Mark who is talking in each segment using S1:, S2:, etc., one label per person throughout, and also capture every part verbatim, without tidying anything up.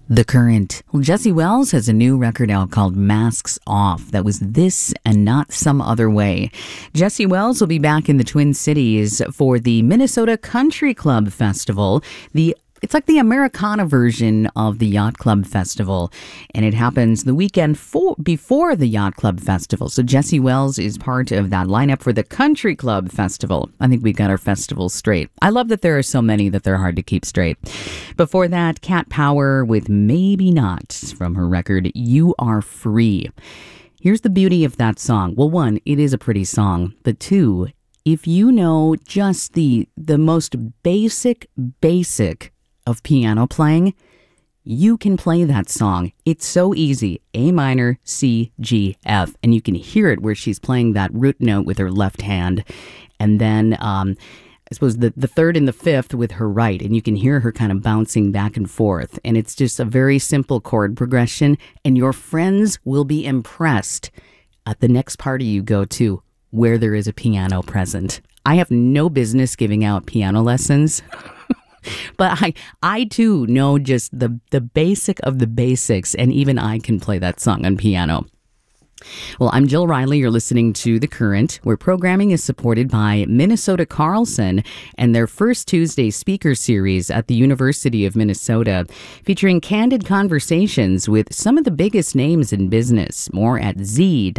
S1: The Current. Well, Jesse Wells has a new record out called Masks Off that was this and not some other way. Jesse Wells will be back in the Twin Cities for the Minnesota Country Club Festival. The It's like the Americana version of the Yacht Club Festival, and it happens the weekend for, before the Yacht Club Festival. So Jesse Wells is part of that lineup for the Country Club Festival. I think we got our festivals straight. I love that there are so many that they're hard to keep straight. Before that, Cat Power with Maybe Not from her record You Are Free. Here's the beauty of that song. Well, one, it is a pretty song, but two, if you know just the the most basic, basic of piano playing, you can play that song. It's so easy. A minor, C, G, F. And you can hear it where she's playing that root note with her left hand. And then um, I suppose the, the third and the fifth with her right. And you can hear her kind of bouncing back and forth. And it's just a very simple chord progression. And your friends will be impressed at the next party you go to where there is a piano present. I have no business giving out piano lessons. But I, I too know just the, the basic of the basics, and even I can play that song on piano. Well, I'm Jill Riley. You're listening to The Current, where programming is supported by Minnesota Carlson and their First Tuesday speaker series at the University of Minnesota, featuring candid conversations with some of the biggest names in business. More at z.umn.edu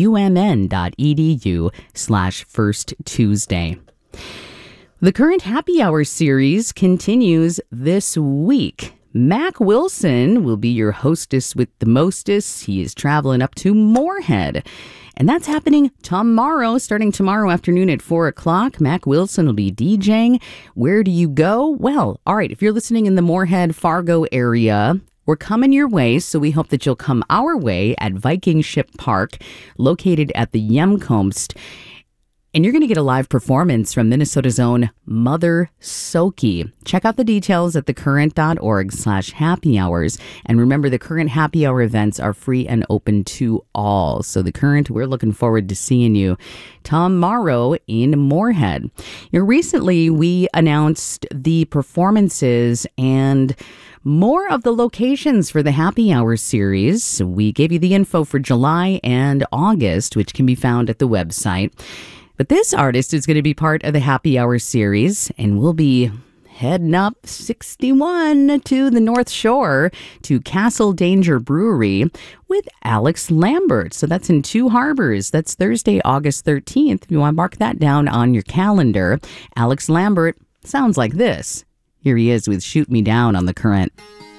S1: slash First Tuesday. The Current Happy Hour series continues this week. Mac Wilson will be your hostess with the mostest. He is traveling up to Moorhead. And that's happening tomorrow, starting tomorrow afternoon at four o'clock. Mac Wilson will be DJing. Where do you go? Well, all right, if you're listening in the Moorhead, Fargo area, we're coming your way, so we hope that you'll come our way at Viking Ship Park, located at the Yemkomst. And you're going to get a live performance from Minnesota's own Mother Soki. Check out the details at thecurrent.org slash happy hours. And remember, the Current Happy Hour events are free and open to all. So The Current, we're looking forward to seeing you tomorrow in Moorhead. You know, recently, we announced the performances and more of the locations for the Happy Hour series. We gave you the info for July and August, which can be found at the website. But this artist is going to be part of the Happy Hour series, and we'll be heading up sixty-one to the North Shore to Castle Danger Brewery with Alex Lambert. So that's in Two Harbors. That's Thursday, August thirteenth. If you want to mark that down on your calendar. Alex Lambert sounds like this. Here he is with Shoot Me Down on The Current.